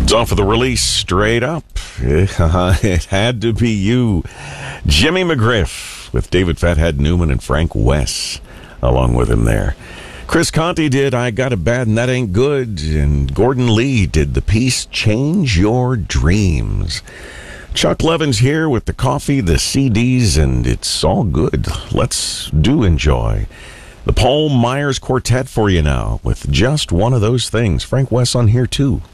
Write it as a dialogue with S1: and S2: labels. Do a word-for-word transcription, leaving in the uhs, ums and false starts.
S1: It's off of the release, Straight Up. It had to be you. Jimmy McGriff with David Fathead Newman and Frank West along with him there. Chris Conte did I Got It Bad and That Ain't Good. And Gordon Lee did the piece Change Your Dreams. Chuck Levin's here with the coffee, the C Ds, and it's all good. Let's do enjoy the Paul Myers Quartet for you now with just one of those things. Frank West on here, too.